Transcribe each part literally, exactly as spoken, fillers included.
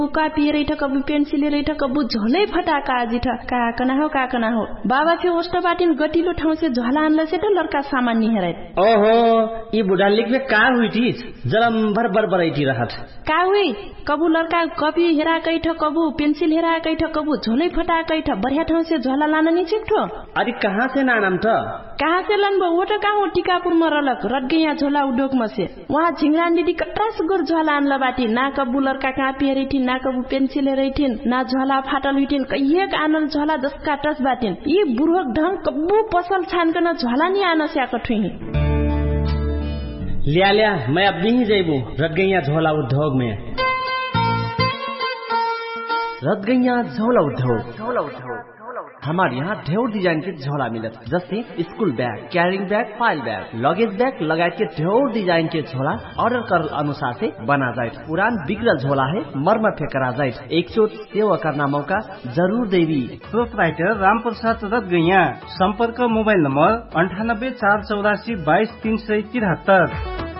कापी रहेछ कबु पेन्सिल रहेछ कबु झोलै फटाका जिठ का कना हो का कना हो बाबा फे होस्ट बाटिन गटिलो ठाउँ से झोला आनला से त लड़का सामान नि हेरै ओहो ई बुढा लिखबे का हुई थी जलम भर भर बरैठी रहत का हुई कबु लड़का कपी हेरा कैठ कबु पेन्सिल हेरा कैठ कबु झोलै फटा कैठ बढ़िया ठाउँ से झोला लान नि छिक्ठो अरे कहाँ से नाम त कहाँ से लन वो त कहाँ टिकापुर में रलक रटगैया झोला उडोक में से वहाँ झिंगरा दीदी कट्रास गुर झोला आनला बाटी ना कबु लड़का कापी हेरैठी ना कबु पेन्सिल हेरैठिन ना झोला फाटल हुइठिन कहिएक आनल झोला दसका टस बाटिन यी बुढोक ढंग कबु पसल छानकन झोला नि आन स्याक ठुही लिया लिया मैं अब नहीं जाइबू रटगैया झोला उद्योग में रटगैया झोला उद्योग झोला उद्योग हमारे यहाँ ढेर डिजाइन के झोला मिलत जैसे school bag carrying bag file bag luggage bag लगायत के ढेर डिजाइन के झोला ऑर्डर कर अनुसार से बना जाए पुरान बिगड़ल झोला है मरम्मत करा जाए एक चोट सेवा करना मौका जरूर देवी प्रोपराइटर राम प्रसाद रटगैया संपर्क मोबाइल नंबर अंठानब्बे चार चौरासी बाईस तीन सय तिहत्तर।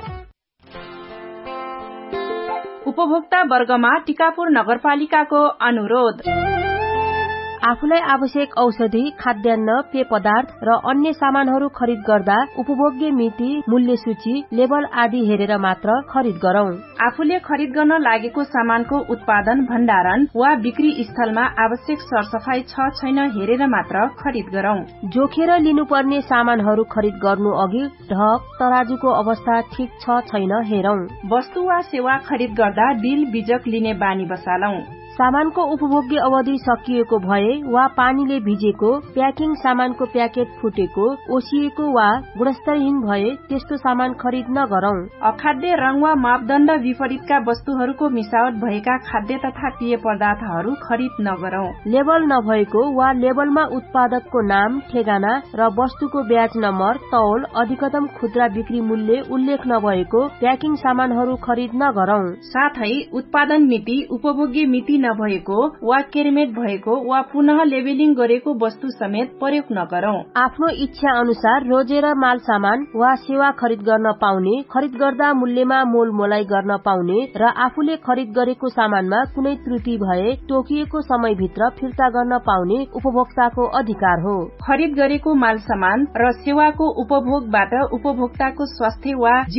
उपभोक्ता वर्गमा टिकापुर नगरपालिकाको अनुरोध आफूलाई आवश्यक औषधि खाद्यान्न पेय पदार्थ र अन्य सामानहरू खरिद गर्दा उपभोग्य मिति मूल्य सूची लेबल आदि हेरेर मात्र खरिद गरौं। आफूले खरिद गर्न लागेको सामानको उत्पादन भण्डारण वा बिक्री स्थलमा आवश्यक सरसफाई छ छैन हेरेर मात्र खरिद गरौं। जोखेर लिनुपर्ने सामानहरू खरिद गर्नु अघि ढक तराजुको अवस्था ठीक छ छैन हेरौं। वस्तु वा सेवा खरिद गर्दा बिल बीजक लिने बानी बसालौं। सामानको उपभोग्य अवधि सकिएको भए वा पानीले भिजेको प्याकिङ सामानको प्याकेट फुटेको ओसिएको वा गुणस्तरहीन भए त्यस्तो सामान खरिद नगरौं। अखाद्य रंग वा मापदण्ड विपरीतका वस्तुहरूको मिसावट भएका खाद्य तथा पेय पदार्थहरू खरिद नगरौं। लेबल नभएको वा लेबलमा उत्पादकको नाम ठेगाना र वस्तुको ब्याज नम्बर तौल अधिकतम खुद्रा बिक्री मूल्य उल्लेख नभएको प्याकिङ सामानहरू खरिद नगरौं। साथै उत्पादन मिति उपभोग्य मिति नभएको वा केरमेट भएको वा पुनः लेबलिङ गरेको वस्तु समेत प्रयोग नगरौं। आफ्नो इच्छा अनुसार रोजेर माल सामान वा सेवा खरिद गर्न पाउने खरिद गर्दा मूल्यमा मोल मोलाई गर्न पाउने र आफूले खरिद गरेको सामानमा कुनै त्रुटि भए तोकिएको समयभित्र फिर्ता गर्न पाउने उपभोक्ताको अधिकार हो। खरिद गरेको माल सामान र सेवाको उपभोगबाट उपभोक्ताको स्वास्थ्य वा